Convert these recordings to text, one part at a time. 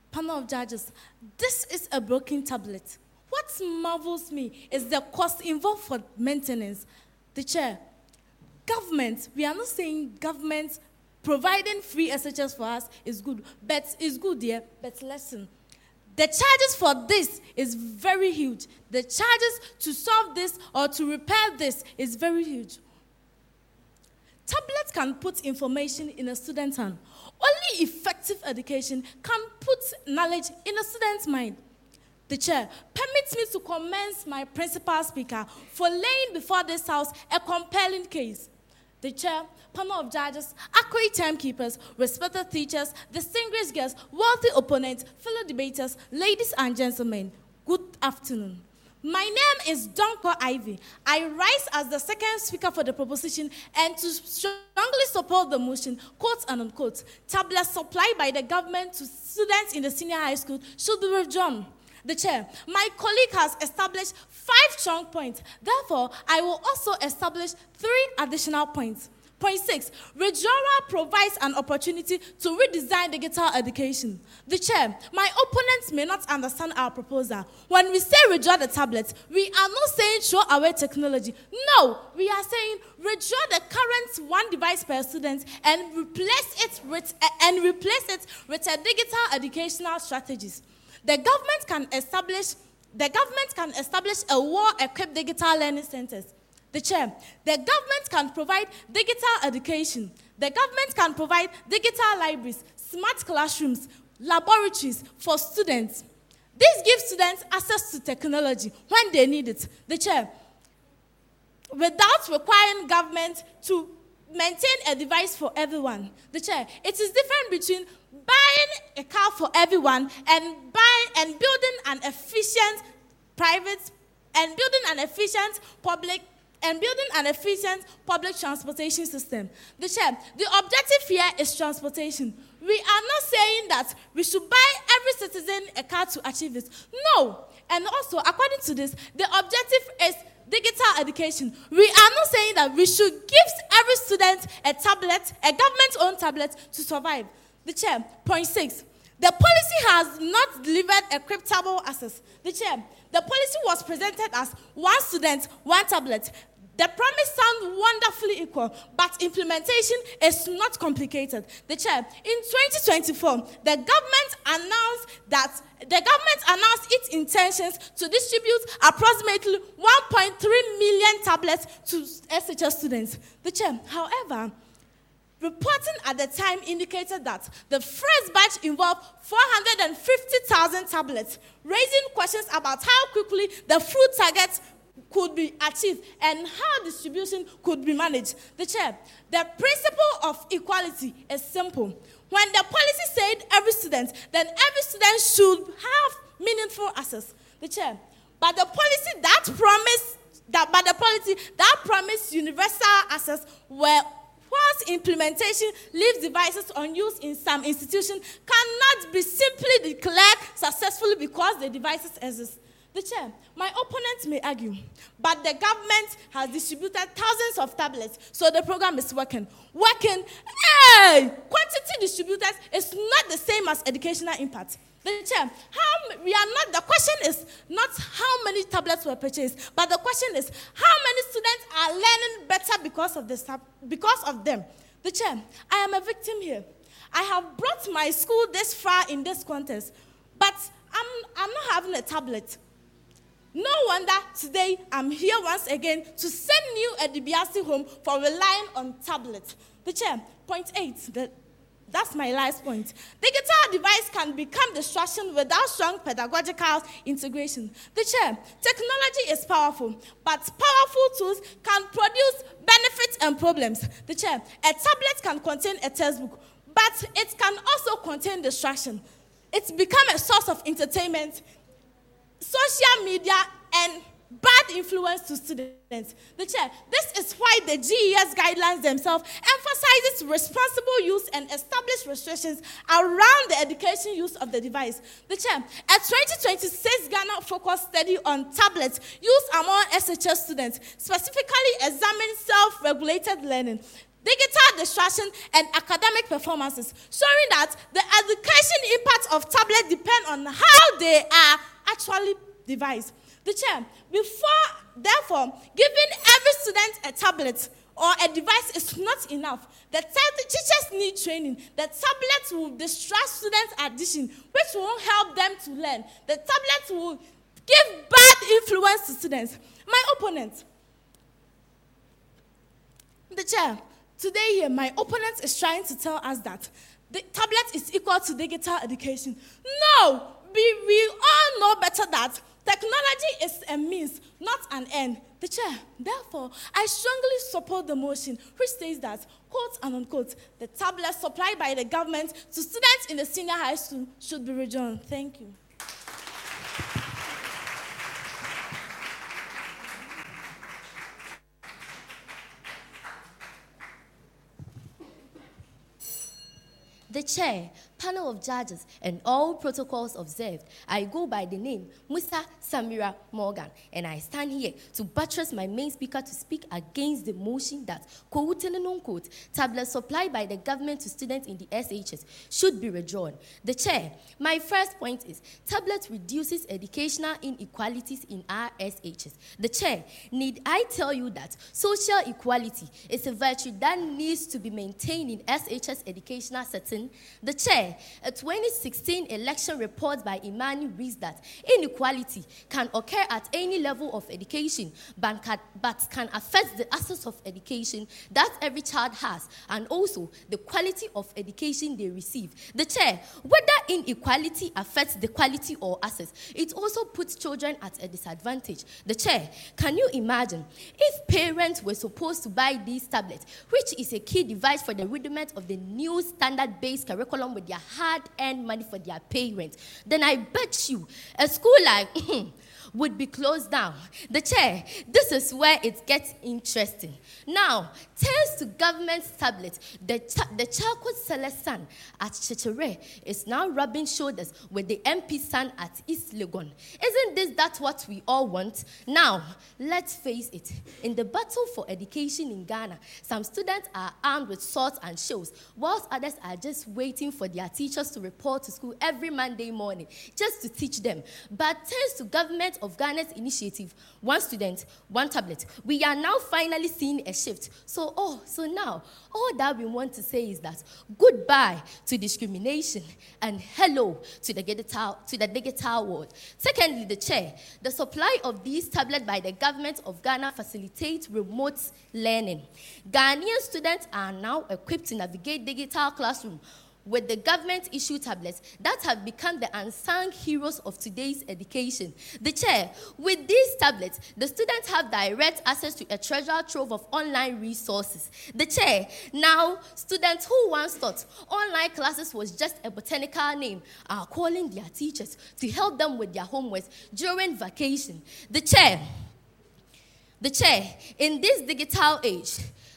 Panel of judges, this is a broken tablet. What marvels me is the cost involved for maintenance. The chair, government, we are not saying government providing free SHS for us is good, but listen. The charges for this is very huge. The charges to solve this or to repair this is very huge. Tablets can put information in a student's hand. Only effective education can put knowledge in a student's mind. The chair permits me to commend my principal speaker for laying before this house a compelling case. The chair, panel of judges, accurate timekeepers, respected teachers, distinguished guests, wealthy opponents, fellow debaters, ladies and gentlemen, good afternoon. My name is Donko Ivy. I rise as the second speaker for the proposition and to strongly support the motion, quote and unquote, tablets supplied by the government to students in the senior high school should be withdrawn. The chair, my colleague has established 5 strong points. Therefore, I will also establish 3 additional points. Point 6, withdrawal provides an opportunity to redesign digital education. The chair, my opponents may not understand our proposal. When we say withdraw the tablets, we are not saying throw away technology. No, we are saying withdraw the current 1 device per student and replace it with a digital educational strategies. The government can establish a war-equipped digital learning centers. The chair, the government can provide digital education. The government can provide digital libraries, smart classrooms, laboratories for students. This gives students access to technology when they need it. The chair, without requiring government to maintain a device for everyone. The chair, it is different between buying a car for everyone and building an efficient public transportation system. The chair, the objective here is transportation. We are not saying that we should buy every citizen a car to achieve it. No. And also, according to this, the objective is digital education. We are not saying that we should give every student a tablet, a government-owned tablet, to survive. The chair, point 6. The policy has not delivered equitable access. The chair, the policy was presented as 1 student, 1 tablet. The promise sounds wonderfully equal, but implementation is not complicated. The chair, in 2024, the government announced its intentions to distribute approximately 1.3 million tablets to SHS students. The chair, however, reporting at the time indicated that the first batch involved 450,000 tablets, raising questions about how quickly the full target could be achieved and how distribution could be managed. The chair, the principle of equality is simple. When the policy said every student, then every student should have meaningful access. The chair, but the policy that promised universal access whilst implementation leaves devices unused in some institutions cannot be simply declared successfully because the devices exist. The chair, my opponents may argue, but the government has distributed thousands of tablets, so the program is working. Quantity distributed is not the same as educational impact. The chair, the question is not how many tablets were purchased, but the question is how many students are learning better because of them. The chair, I am a victim here. I have brought my school this far in this contest, but I'm not having a tablet. No wonder today I'm here once again to send you a DBRC home for relying on tablets. The chair, point 8, that's my last point. Digital device can become distraction without strong pedagogical integration. The chair, technology is powerful, but powerful tools can produce benefits and problems. The chair, a tablet can contain a textbook, but it can also contain distraction. It's become a source of entertainment, social media, and bad influence to students. The chair, this is why the GES guidelines themselves emphasizes responsible use and establish restrictions around the education use of the device. The chair, a 2026 Ghana focus study on tablets used among SHS students specifically examined self-regulated learning, digital distraction, and academic performances, showing that the education impact of tablets depend on how they are actually devised. The chair, therefore, giving every student a tablet or a device is not enough. The teachers need training. The tablets will distract students' attention, which won't help them to learn. The tablets will give bad influence to students. My opponent, the chair, today here, my opponent is trying to tell us that the tablet is equal to digital education. No, we all know better that technology is a means, not an end. The chair, therefore, I strongly support the motion which states that, quote and unquote, the tablets supplied by the government to students in the senior high school should be withdrawn. Thank you. The chair, panel of judges, and all protocols observed, I go by the name Musa Samira Morgan, and I stand here to buttress my main speaker to speak against the motion that, quote and unquote, tablets supplied by the government to students in the SHS should be withdrawn. The chair, my first point is, tablets reduces educational inequalities in our SHS. The chair, need I tell you that social equality is a virtue that needs to be maintained in SHS educational settings? The chair, a 2016 election report by Imani reads that inequality can occur at any level of education, but can affect the access of education that every child has, and also the quality of education they receive. The chair, whether inequality affects the quality or access, it also puts children at a disadvantage. The chair, can you imagine if parents were supposed to buy these tablets, which is a key device for the rudiment of the new standard-based curriculum with their hard-earned money for their parents, then I bet you a school like would be closed down. The chair, this is where it gets interesting. Now, thanks to government's tablet, the Charcoal Seller son at Chichere is now rubbing shoulders with the MP son at East Legon. Isn't that what we all want? Now, let's face it. In the battle for education in Ghana, some students are armed with swords and shields, whilst others are just waiting for their teachers to report to school every Monday morning just to teach them. But thanks to government of Ghana's initiative, one student, one tablet, we are now finally seeing a shift. So now, all that we want to say is that goodbye to discrimination and hello to the digital world. Secondly, the chair, the supply of these tablets by the government of Ghana facilitates remote learning. Ghanaian students are now equipped to navigate digital classroom with the government-issued tablets that have become the unsung heroes of today's education. The chair, with these tablets, the students have direct access to a treasure trove of online resources. The chair, now, students who once thought online classes was just a botanical name are calling their teachers to help them with their homework during vacation. The chair, in this digital age,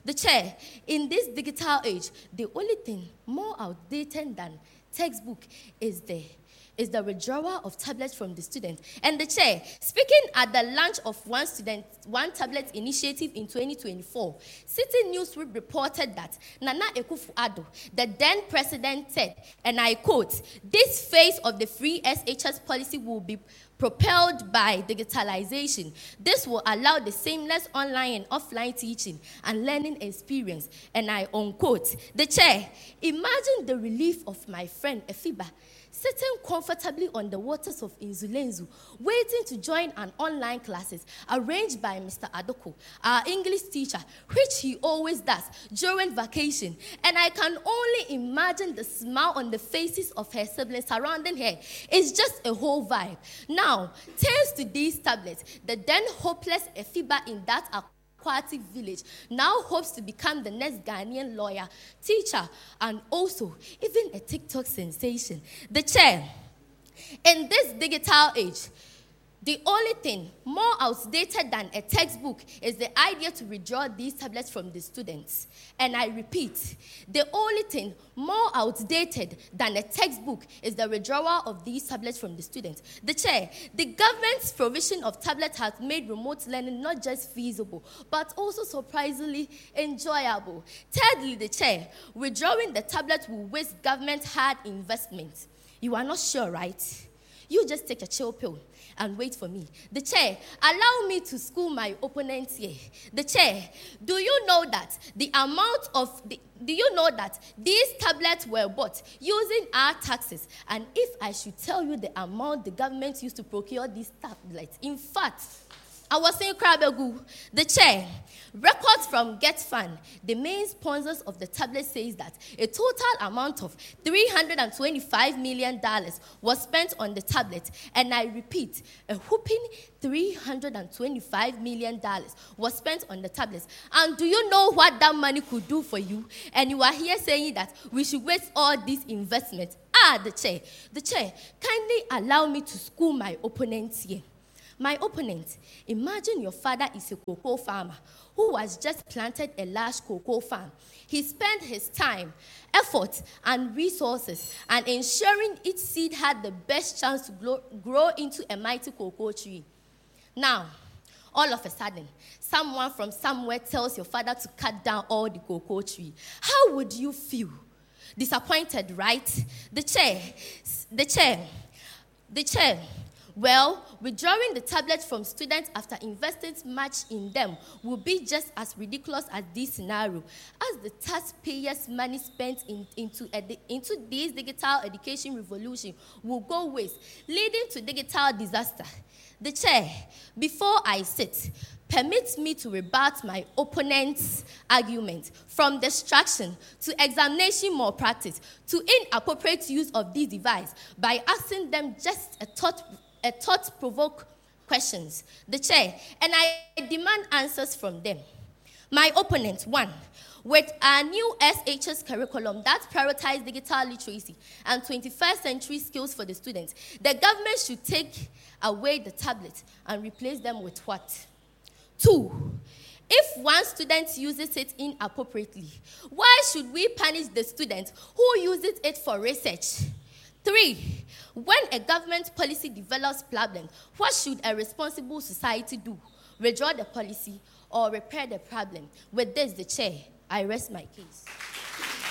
the only thing more outdated than textbook is the withdrawal of tablets from the students. And the chair, speaking at the launch of One Tablet initiative in 2024, City News reported that Nana Akufo-Addo, the then president, said, and I quote, "This phase of the free SHS policy will be propelled by digitalization. This will allow the seamless online and offline teaching and learning experience." And I unquote. The chair, imagine the relief of my friend Efiba sitting comfortably on the waters of Inzulenzu, waiting to join an online classes arranged by Mr. Adoko, our English teacher, which he always does during vacation. And I can only imagine the smile on the faces of her siblings surrounding her. It's just a whole vibe. Now, thanks to these tablets, the then hopeless Efiba in that aquatic village now hopes to become the next Ghanaian lawyer, teacher, and also even a TikTok sensation. The chair, in this digital age, the only thing more outdated than a textbook is the idea to withdraw these tablets from the students. And I repeat, the only thing more outdated than a textbook is the withdrawal of these tablets from the students. The chair, the government's provision of tablets has made remote learning not just feasible, but also surprisingly enjoyable. Thirdly, the chair, withdrawing the tablets will waste government hard investment. You are not sure, right? You just take a chill pill and wait for me. The chair, allow me to school my opponents here. The chair, do you know that these tablets were bought using our taxes? And if I should tell you the amount the government used to procure these tablets, in fact, I was saying Krabegu, the chair, records from GetFund, the main sponsors of the tablet, says that a total amount of $325 million was spent on the tablet. And I repeat, a whooping $325 million was spent on the tablets. And do you know what that money could do for you? And you are here saying that we should waste all these investments. The chair, kindly allow me to school my opponents here. My opponent, imagine your father is a cocoa farmer who has just planted a large cocoa farm. He spent his time, effort, and resources and ensuring each seed had the best chance to grow into a mighty cocoa tree. Now, all of a sudden, someone from somewhere tells your father to cut down all the cocoa tree. How would you feel? Disappointed, right? The chair. Well, withdrawing the tablets from students after investing much in them will be just as ridiculous as this scenario, as the taxpayers' money spent into this digital education revolution will go waste, leading to digital disaster. The chair, before I sit, permits me to rebut my opponent's argument from distraction to examination malpractice to inappropriate use of this device by asking them just a thought-provoke questions. The chair, and I demand answers from them. My opponent, 1, with our new SHS curriculum that prioritizes digital literacy and 21st century skills for the students, the government should take away the tablet and replace them with what? 2, if one student uses it inappropriately, why should we punish the student who uses it for research? 3, when a government policy develops problems, what should a responsible society do? Withdraw the policy or repair the problem? With this, the chair, I rest my case.